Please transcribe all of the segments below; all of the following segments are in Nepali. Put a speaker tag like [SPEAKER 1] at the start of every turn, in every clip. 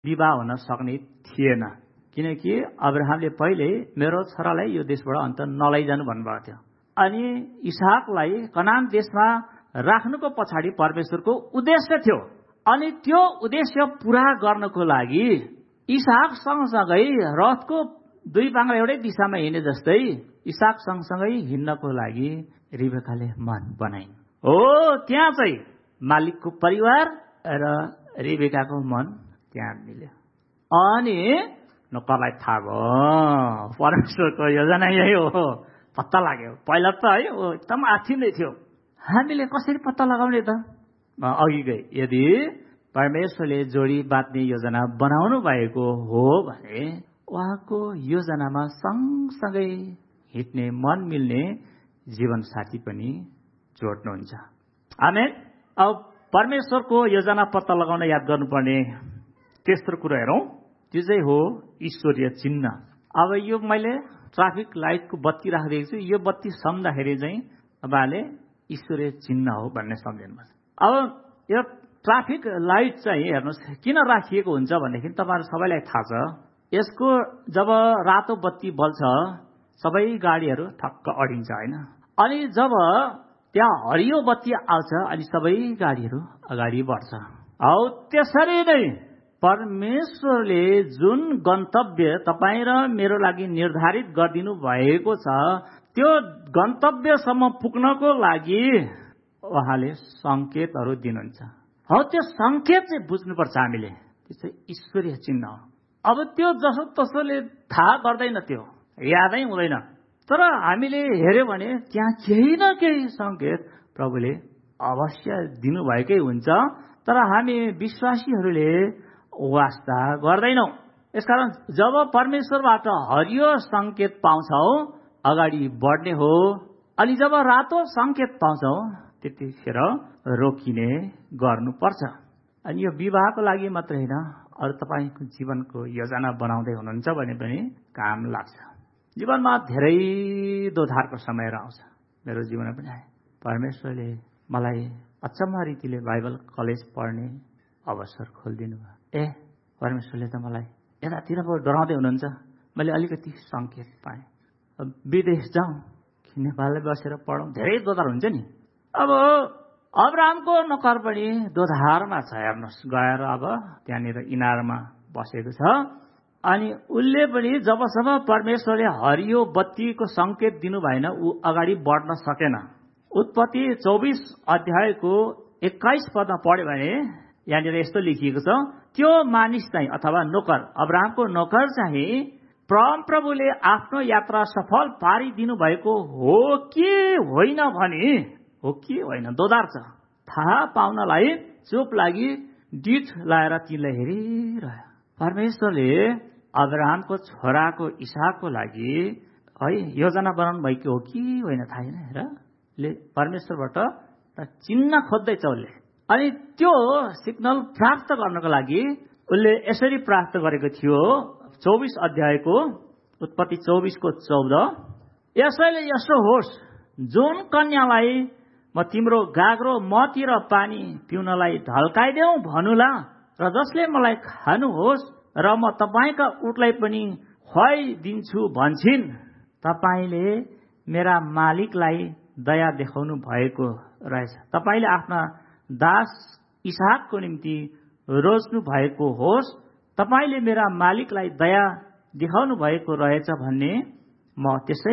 [SPEAKER 1] विवाह हुन सक्ने थिएन, किनकि अब्राहमले पहिले मेरो छोरालाई यो देशबाट अन्त नलैजानु भन्नुभएको थियो। अनि इसहाकलाई कनान देशमा राख्नुको पछाडि परमेश्वरको उद्देश्य थियो। अनि त्यो उद्देश्य पूरा गर्नको लागि इसहाक सँगसँगै रथको दुई पाङ्ग्रा एउटै दिशामा हिँडे जस्तै इसहाक सँगसँगै हिँड्नको लागि रिबेकाले मन बनाइन्। हो, त्यहाँ चाहिँ मालिकको परिवार र रिबेकाको मन त्यहाँ मिल्यो। अनि नोकरलाई थाहा भयो परमेश्वरको योजना यही हो। पत्ता लाग्यो। पहिला त है एकदम आथिँदै थियो। हामीले कसरी पत्ता लगाउने त? अघि गए, यदि परमेश्वरले जोडी बाँध्ने योजना बनाउनु भएको हो भने उहाँको योजनामा सँगसँगै हिँड्ने, मन मिल्ने जीवन साथी पनि जोड्नुहुन्छ। आमेन। अब परमेश्वरको योजना पत्ता लगाउन याद गर्नुपर्ने तेस्रो कुरा हेरौँ, त्यो चाहिँ हो ईश्वरीय चिन्ह। अब यो मैले ट्राफिक लाइटको बत्ती राखिदिएको छु। यो बत्ती सम्झ्दाखेरि चाहिँ तपाईँहरूले ईश्वरीय चिन्ह हो भन्ने सम्झिनुपर्छ। अब यो ट्राफिक लाइट चाहिँ हेर्नुहोस् किन राखिएको हुन्छ भनेदेखि तपाईँहरू सबैलाई थाहा छ, यसको जब रातो बत्ती बल्छ सबै गाडीहरू ठक्क अडिन्छ होइन। अनि जब त्यहाँ हरियो बत्ती आउँछ अनि सबै गाडीहरू अगाडि बढ्छ। औ त्यसरी नै परमेश्वरले जुन गन्तव्य तपाईँ र मेरो लागि निर्धारित गरिदिनु भएको छ त्यो गन्तव्यसम्म पुग्नको लागि उहाँले संकेतहरू दिनुहुन्छ। हो, त्यो संकेत चाहिँ बुझ्नुपर्छ हामीले। त्यो चाहिँ ईश्वरीय चिन्ह हो। अब त्यो जसो तसोले थाहा गर्दैन, त्यो यादै हुँदैन। तर हामीले हेर्यो भने त्यहाँ केही न केही संकेत प्रभुले अवश्य दिनुभएकै हुन्छ। तर हामी विश्वासीहरूले वास्ता गर्दैनौँ। यसकारण जब परमेश्वरबाट हरियो संकेत पाउँछौ अगाडि बढ्ने हो, अनि जब रातो संकेत पाउँछौ त्यतिखेर रोकिने गर्नुपर्छ। अनि यो विवाहको लागि मात्रै होइन, अरू तपाईँको जीवनको योजना बनाउँदै हुनुहुन्छ भने पनि काम लाग्छ। जीवनमा धेरै दोधारको समयहरू आउँछ। मेरो जीवनमा पनि आयो। परमेश्वरले मलाई अचम्म रीतिले बाइबल कलेज पढ्ने अवसर खोलिदिनु भयो। परमेश्वरले त मलाई यतातिर डराउँदै हुनुहुन्छ। मैले अलिकति संकेत पाएँ। विदेश जाउँ कि नेपालमै बसेर पढौँ, धेरै दोधार हुन्छ नि। अब अब्राहमको नोकर पनि दोधारमा छ। हेर्नुहोस्, गएर अब त्यहाँनिर इनारमा बसेको छ। अनि उसले पनि जबसम्म परमेश्वरले हरियो बत्तीको संकेत दिनु भएन ऊ अगाडि बढ्न सकेन। उत्पत्ति 24 अध्यायको 21 पदमा पढ्यो भने यहाँनिर यस्तो लेखिएको छ, त्यो मानिस चाहिँ अथवा नोकर, अब्राहमको नोकर चाहिँ परमप्रभुले आफ्नो यात्रा सफल पारिदिनु भएको हो कि होइन भने, हो कि होइन दोधार छ। थाहा पाउनलाई चुप लागि डिठ लाएर तिनलाई हेरिरह्यो। परमेश्वरले अब्राहमको छोराको इसहाकको लागि है योजना बनाउनु भएको हो कि होइन थाहा छैन। हेर, परमेश्वरबाट चिन्ह खोज्दैछ उसले। अनि त्यो सिग्नल प्राप्त गर्नको लागि उसले यसरी प्राप्त गरेको थियो। 24 अध्यायको उत्पत्ति 24 को 14, यसैले यसो होस्, जुन कन्यालाई म तिम्रो गाग्रो मतिर पानी पिउनलाई ढल्काइदेऊ भनुला, र जसले मलाई खानुहोस् र म तपाईँका उठलाई पनि खुवाइदिन्छु भन्छन्, तपाईँले मेरा मालिकलाई दया देखाउनु भएको रहेछ। तपाईँले आफ्ना दास इसहाकको निम्ति रोज्नु भएको होस्। तपाईँले मेरा मालिकलाई दया देखाउनु भएको रहेछ भन्ने म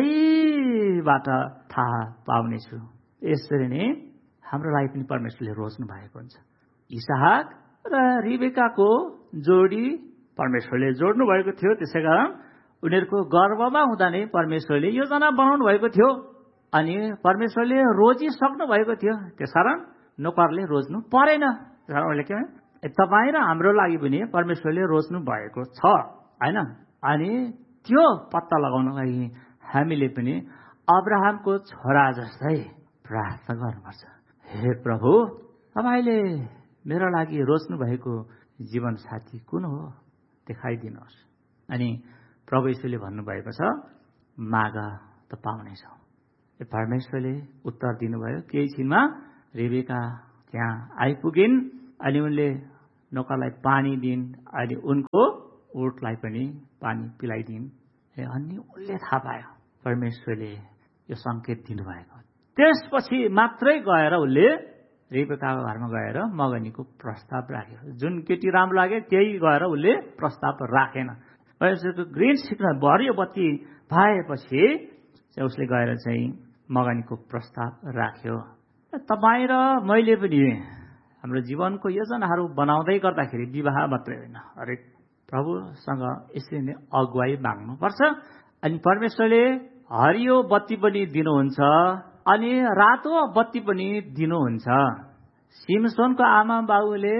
[SPEAKER 1] त्यसैबाट थाहा पाउनेछु। यसरी नै हाम्रो लागि पनि परमेश्वरले रोज्नु भएको हुन्छ। इसहाक र रिबेकाको जोडी परमेश्वरले जोड्नु भएको थियो। त्यसै कारण उनीहरूको गर्भमा हुँदा नै परमेश्वरले योजना बनाउनु भएको थियो। अनि परमेश्वरले रोजिसक्नु भएको थियो। त्यसकारण नोकरले रोज्नु परेन। त्यसकारण उसले के भने तपाईँ र हाम्रो लागि पनि परमेश्वरले रोज्नु भएको छ होइन। अनि त्यो पत्ता लगाउनको लागि हामीले पनि अब्राहमको छोरा जस्तै प्रार्थना गर्नुपर्छ। हे प्रभु, तपाईँले मेरो लागि रोज्नु भएको जीवन साथी कुन हो देखाइदिनुहोस्। अनि प्रभु यीशुले भन्नुभएको छ, माग त पाउनेछौ। परमेश्वरले उत्तर दिनुभयो। केही छिनमा रेबेका त्यहाँ आइपुगिन्। अनि उनले नोकरलाई पानी दिइन्, अनि उनको उटलाई पनि पानी पिलाइदिइन्। अनि उसले थाहा पायो परमेश्वरले यो संकेत दिनुभएको। त्यसपछि मात्रै गएर उसले रेबेकाको घरमा गएर मगनीको प्रस्ताव राख्यो। जुन केटी राम्रो लाग्यो त्यही गएर उसले प्रस्ताव राखेन। परमेश्वरको ग्रिन सिग्नल हरियो बत्ती भएपछि उसले गएर चाहिँ मगनीको प्रस्ताव राख्यो। तपाईँ र मैले पनि हाम्रो जीवनको योजनाहरू बनाउँदै गर्दाखेरि विवाह मात्रै होइन, हरेक प्रभुसँग यसरी नै अगुवाई माग्नुपर्छ। अनि परमेश्वरले हरियो बत्ती पनि दिनुहुन्छ अनि रातो बत्ती पनि दिनुहुन्छ। सिमसोनको आमा बाबुले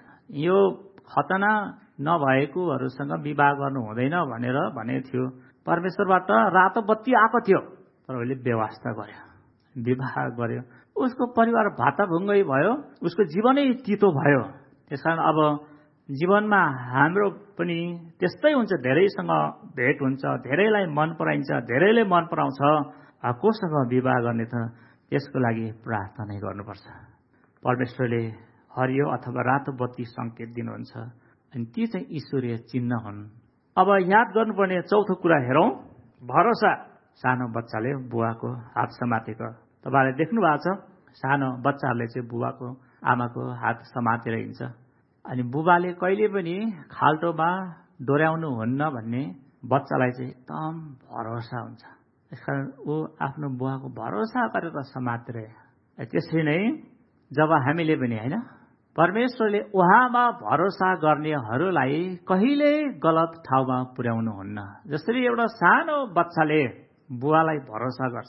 [SPEAKER 1] यो खतना नभएकोहरूसँग विवाह गर्नु हुँदैन भनेर भनेको थियो। परमेश्वरबाट रातो बत्ती आएको थियो, तर उसले व्यवस्था गर्यो, विवाह गर्यो। उसको परिवार भाताभुङ्गै भयो, उसको जीवनै तितो भयो। त्यसकारण अब जीवनमा हाम्रो पनि त्यस्तै हुन्छ, धेरैसँग भेट हुन्छ, धेरैलाई मन पराइन्छ, धेरैले मन पराउँछ। कोसँग विवाह गर्ने त त्यसको लागि प्रार्थना गर्नुपर्छ। परमेश्वरले हरियो अथवा रातो बत्ती संकेत दिनुहुन्छ, अनि ती चाहिँ ईश्वरीय चिन्ह हुन्। अब याद गर्नुपर्ने चौथो कुरा हेरौँ, भरोसा। सानो बच्चाले बुवाको हात समातेको तपाईँले देख्नु भएको छ। सानो बच्चाहरूले चाहिँ बुबाको आमाको हात समातेर हिँड्छ। अनि बुबाले कहिले पनि खाल्टोमा डोर्याउनु हुन्न भन्ने बच्चालाई चाहिँ एकदम भरोसा हुन्छ। त्यसकारण ऊ आफ्नो बुवाको भरोसा गरेर समातेर। त्यसरी नै जब हामीले पनि होइन, परमेश्वरले उहाँमा भरोसा गर्नेहरूलाई कहिल्यै गलत ठाउँमा पुर्याउनुहुन्न। जसरी एउटा सानो बच्चाले बुवालाई भरोसा गर्छ,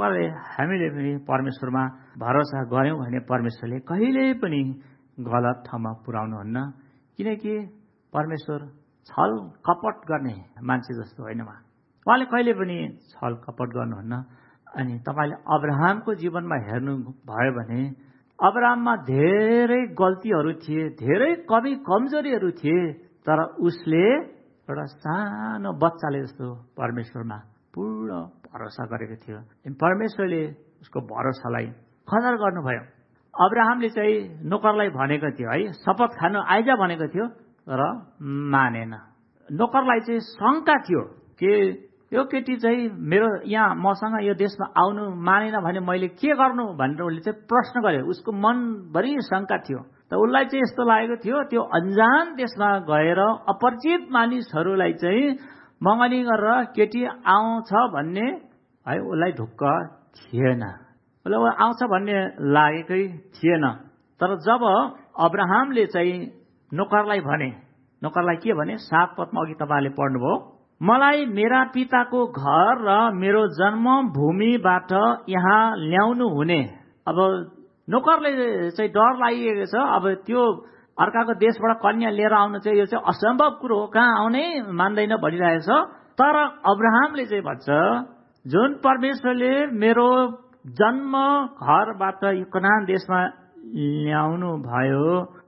[SPEAKER 1] हामीले पनि परमेश्वरमा भरोसा गर्यौं भने परमेश्वरले कहिल्यै पनि गलत ठाउँमा पुर्याउनुहुन्न। किनकि परमेश्वर छल कपट गर्ने मान्छे जस्तो होइन। उहाँले कहिले पनि छल कपट गर्नुहुन्न। अनि तपाईँले अब्राहमको जीवनमा हेर्नु भयो भने अब्राहममा धेरै गल्तीहरू थिए, धेरै कमी कमजोरीहरू थिए, तर उसले एउटा सानो बच्चाले जस्तो परमेश्वरमा पूर्ण भरोसा गरेको थियो। परमेश्वरले उसको भरोसालाई कदर गर्नुभयो। अब्राहमले चाहिँ नोकरलाई भनेको थियो है, शपथ खानु आइज भनेको थियो, तर मानेन। नोकरलाई चाहिँ शंका थियो कि यो केटी चाहिँ मेरो यहाँ मसँग यो देशमा आउनु मानेन भने मैले के गर्नु भनेर उसले चाहिँ प्रश्न गर्यो। उसको मनभरि शंका थियो। त उसलाई चाहिँ यस्तो लागेको थियो, त्यो अन्जान देशमा गएर अपरिचित मानिसहरूलाई चाहिँ मगनी गरेर केटी आउँछ भन्ने है उसलाई ढुक्क थिएन। उसलाई आउँछ भन्ने लागेकै थिएन। तर जब अब्राहमले चाहिँ नोकरलाई भने, नोकरलाई के भने, 7 पदमा अघि तपाईँले पढ्नुभयो, मलाई मेरा पिताको घर र मेरो जन्मभूमिबाट यहाँ ल्याउनु हुने। अब नोकरले चाहिँ डर लागिएको छ। अब त्यो अर्काको देशबाट कन्या लिएर आउनु चाहिँ यो चाहिँ असम्भव कुरो हो, कहाँ आउनै मान्दैन भनिरहेको छ। तर अब्राहमले चाहिँ भन्छ, जुन परमेश्वरले मेरो जन्म घरबाट यो कनान देशमा ल्याउनु भयो,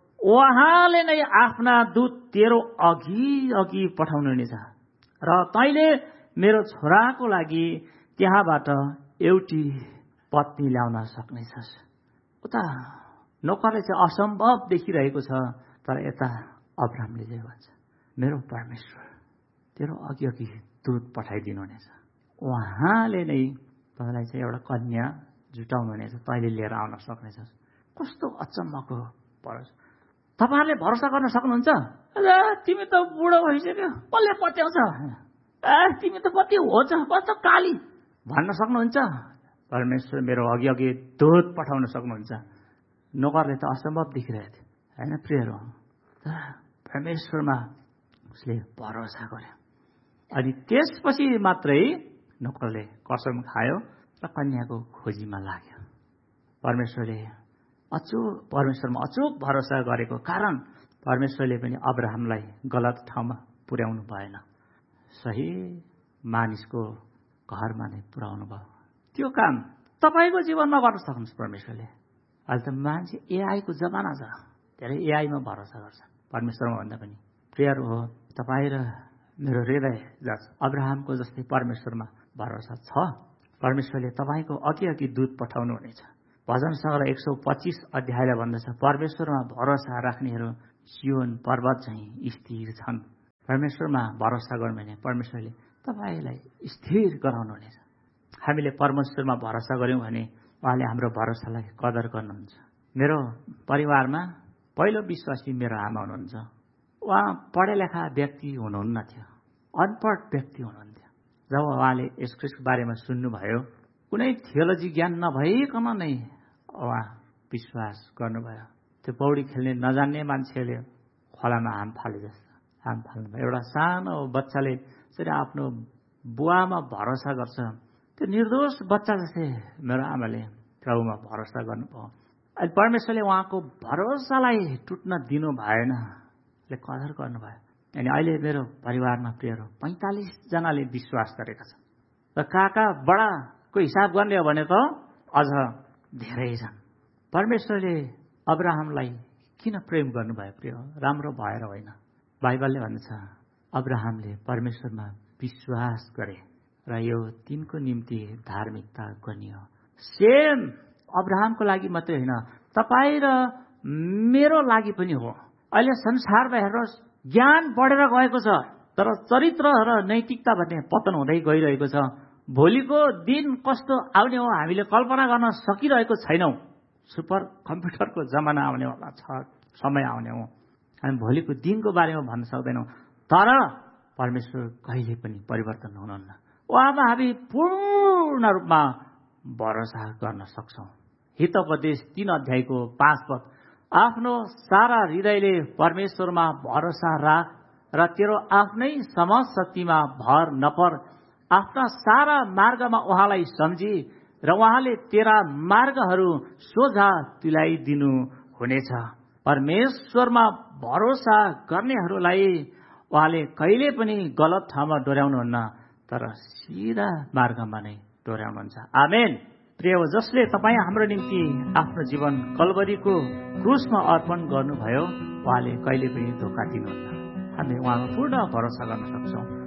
[SPEAKER 1] उहाँले नै आफ्ना दूत तेरो अघि अघि पठाउनु हुनेछ र तैँले मेरो छोराको लागि त्यहाँबाट एउटी पत्नी ल्याउन सक्नेछस्। उता नोकरले चाहिँ असम्भव देखिरहेको छ, तर यता अब्राहमले चाहिँ भन्छ, मेरो परमेश्वर तेरो अघि अघि दूत पठाइदिनु हुनेछ, उहाँले नै तँलाई चाहिँ एउटा कन्या जुटाउनु हुनेछ, तैँले लिएर आउन सक्नेछस्। कस्तो अचम्मको भरोसा! तपाईँहरूले भरोसा गर्न सक्नुहुन्छ? तिमी त बुढो भइसक्यो, कसले पत्याउँछ? तिमी त कति होछ, कस्तो काली भन्न सक्नुहुन्छ? परमेश्वर मेरो अघि अघि दूत पठाउन सक्नुहुन्छ। नोकरले त असम्भव देखिरहेको थियो होइन प्रियहरू, तर परमेश्वरमा उसले भरोसा गर्यो। अनि त्यसपछि मात्रै नोकरले कसम खायो र कन्याको खोजीमा लाग्यो। परमेश्वरमा अचूक भरोसा गरेको कारण परमेश्वरले पनि अब्राहमलाई गलत ठाउँमा पुर्याउनु भएन, सही मानिसको घरमा नै पुर्याउनु भयो। त्यो काम तपाईँको जीवनमा गर्न सक्नुहुन्छ परमेश्वरले। अहिले त मान्छे एआईको जमाना छ, धेरै एआईमा भरोसा गर्छ परमेश्वरमा भन्दा पनि। प्रियहरू हो, तपाईँ र मेरो हृदय जान्छ अब्राहमको जस्तै परमेश्वरमा भरोसा छ। परमेश्वरले तपाईँको अघि अघि दूत पठाउनु हुनेछ। भजन सङ्ग्रह 125 अध्यायले भन्दछ, परमेश्वरमा भरोसा राख्नेहरू जीवन पर्वत चाहिँ स्थिर छन्। परमेश्वरमा भरोसा गर्नु भने परमेश्वरले तपाईलाई स्थिर गराउनुहुनेछ। हामीले परमेश्वरमा भरोसा गर्यौं भने उहाँले हाम्रो भरोसालाई कदर गर्नुहुन्छ। मेरो परिवारमा पहिलो विश्वासी मेरो आमा हुनुहुन्छ। उहाँ पढे लेखा व्यक्ति हुनुहुन्न थियो, अनपढ व्यक्ति हुनुहुन्थ्यो। जब उहाँले यस ख्रीष्टको बारेमा सुन्नुभयो, कुनै थियोलोजी ज्ञान नभइकन नै उहाँ विश्वास गर्नुभयो। त्यो पौडी खेल्ने नजान्ने मान्छेले खोलामा हाम फाले जस्तो हाम फाल्नुभयो। एउटा सानो बच्चाले चाहिँ आफ्नो बुवामा भरोसा गर्छ, त्यो निर्दोष बच्चा जस्तै मेरो आमाले प्रभुमा भरोसा गर्नुभयो। अहिले परमेश्वरले उहाँको भरोसालाई टुट्न दिनु भएन, कदर गर्नुभयो। अनि अहिले मेरो परिवारमा प्रियहरू 45 जनाले विश्वास गरेका छन्। र काका बडाको हिसाब गर्ने हो भने त अझ धेरै छन्। परमेश्वरले अब्राहमलाई किन प्रेम गर्नुभयो प्रिय? राम्रो भएर होइन। बाइबलले भन्छ अब्राहमले परमेश्वरमा विश्वास गरे र यो तिनको निम्ति धार्मिकता गनियो। सेम अब्राहमको लागि मात्रै होइन, तपाईँ र मेरो लागि पनि हो। अहिले संसारमा हेर्नुहोस्, ज्ञान बढेर गएको छ, तर चरित्र र नैतिकता भन्ने पतन हुँदै गइरहेको छ। भोलिको दिन कस्तो आउने हो हामीले कल्पना गर्न सकिरहेको छैनौँ। सुपर कम्प्युटरको जमाना आउनेवाला छ, समय आउने हो। हामी भोलिको दिनको बारेमा भन्न सक्दैनौँ, तर परमेश्वर कहिले पनि परिवर्तन हुनुहुन्न। उहाँमा हामी पूर्ण रूपमा भरोसा गर्न सक्छौँ। हितोपदेश 3 अध्यायको 5 पद, आफ्नो सारा हृदयले परमेश्वरमा भरोसा राख र तेरो आफ्नै समझ शक्तिमा भर नपर। आफ्ना सारा मार्गमा उहाँलाई सम्झी र उहाँले तेरा मार्गहरू सोझा तुल्याइदिनु हुनेछ। परमेश्वरमा भरोसा गर्नेहरूलाई उहाँले कहिले पनि गलत ठाउँमा डोर्याउनुहुन्न, तर सिधा मार्गमा नै डोर्याउनुहुन्छ। आमेन। प्रिय जसले तपाईँ हाम्रो निम्ति आफ्नो जीवन कल्वरीको क्रुसमा अर्पण गर्नुभयो, उहाँले कहिले पनि धोका दिनुहुन्न। हामी उहाँमा पूर्ण भरोसा गर्न सक्छौँ।